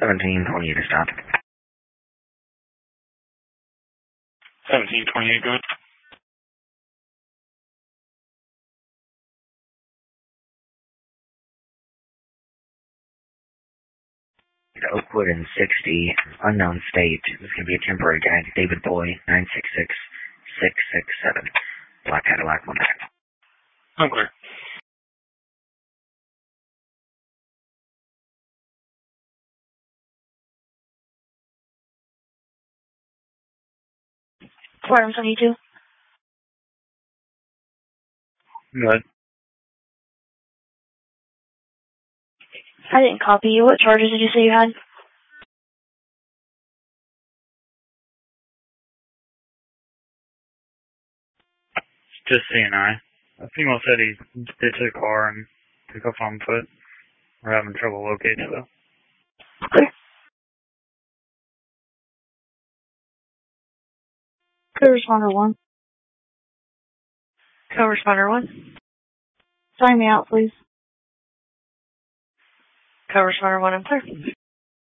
1728 to stop. 1728, good. Oakwood and 60, unknown state. This is going to be a temporary guide. David Boy, 966-667. Black Cadillac, 1 back. Unclear. Farm 72. Good. I didn't copy you. What charges did you say you had? Just CNI. A female said he ditched the car and took off on foot. We're having trouble locating it, though. Clear. Clear responder 1. Co-responder 1. Sign me out, please. Co-responder 1, I'm clear.